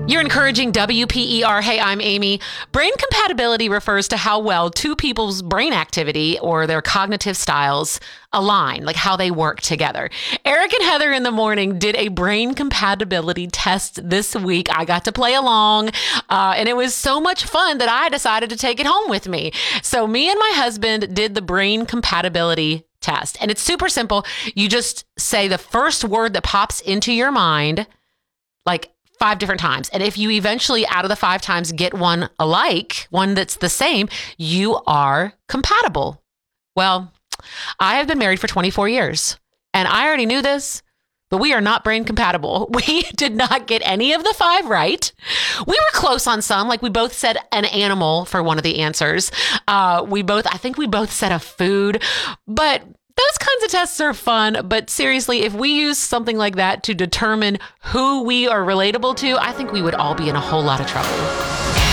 You're encouraging WPER. Hey, I'm Amy. Brain compatibility refers to how well two people's brain activity or their cognitive styles align, like how they work together. Eric and Heather in the morning did a brain compatibility test this week. I got to play along, and it was so much fun that I decided to take it home with me. So me and my husband did the brain compatibility test, and it's super simple. You just say the first word that pops into your mind, like 5 different times. And if you eventually, out of the 5 times, get one alike, one that's the same, you are compatible. Well, I have been married for 24 years, and I already knew this, but we are not brain compatible. We did not get any of the 5 right. We were close on some, like we both said an animal for one of the answers. I think we both said a food, but those kinds of tests are fun, but seriously, if we use something like that to determine who we are relatable to, I think we would all be in a whole lot of trouble.